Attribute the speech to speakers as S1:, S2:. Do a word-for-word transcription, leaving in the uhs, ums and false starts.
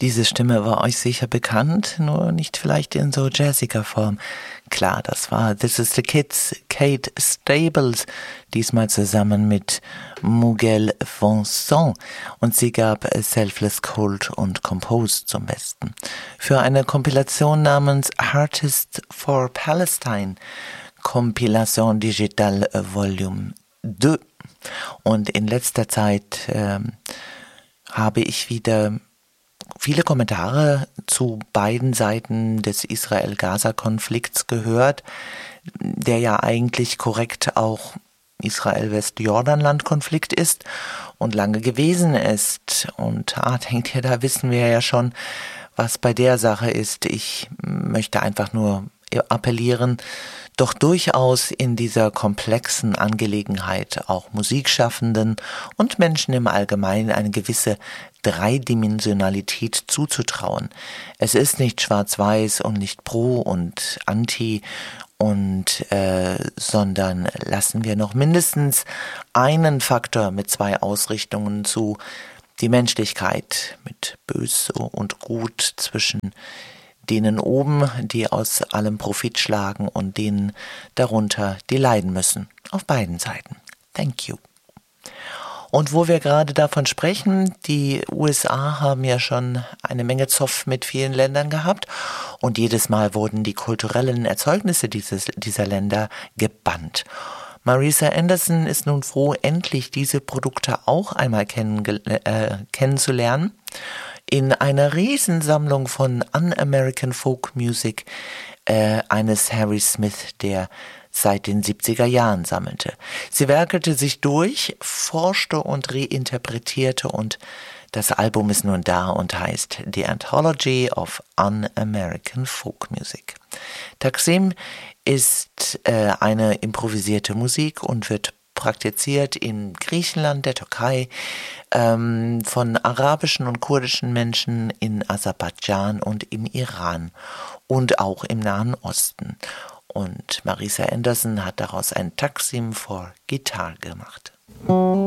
S1: Diese Stimme war euch sicher bekannt, nur nicht vielleicht in so jazziger Form. Klar, das war This Is The Kids, Kate Stables, diesmal zusammen mit Miguel Vincent, und sie gab Selfless Cold und Composed zum Besten. Für eine Kompilation namens Artists for Palestine, Compilation Digital Volume zwei. Und in letzter Zeit ähm, habe ich wieder viele Kommentare zu beiden Seiten des Israel-Gaza-Konflikts gehört, der ja eigentlich korrekt auch Israel-Westjordanland-Konflikt ist und lange gewesen ist. Und ah, denkt ihr, da wissen wir ja schon, was bei der Sache ist. Ich möchte einfach nur appellieren, doch durchaus in dieser komplexen Angelegenheit auch Musikschaffenden und Menschen im Allgemeinen eine gewisse Dreidimensionalität zuzutrauen. Es ist nicht schwarz-weiß und nicht pro und anti und äh, sondern lassen wir noch mindestens einen Faktor mit zwei Ausrichtungen zu, die Menschlichkeit mit böse und gut zwischen denen oben, die aus allem Profit schlagen, und denen darunter, die leiden müssen. Auf beiden Seiten. Thank you. Und wo wir gerade davon sprechen, die U S A haben ja schon eine Menge Zoff mit vielen Ländern gehabt und jedes Mal wurden die kulturellen Erzeugnisse dieses, dieser Länder gebannt. Marisa Anderson ist nun froh, endlich diese Produkte auch einmal kenn- äh, kennenzulernen. In einer Riesensammlung von Un-American Folk Music äh, eines Harry Smith, der seit den siebziger Jahren sammelte. Sie werkelte sich durch, forschte und reinterpretierte, und das Album ist nun da und heißt The Anthology of Un-American Folk Music. Taksim ist äh, eine improvisierte Musik und wird praktiziert in Griechenland, der Türkei, ähm, von arabischen und kurdischen Menschen in Aserbaidschan und im Iran und auch im Nahen Osten. Und Marisa Anderson hat daraus ein Taksim for Guitar gemacht.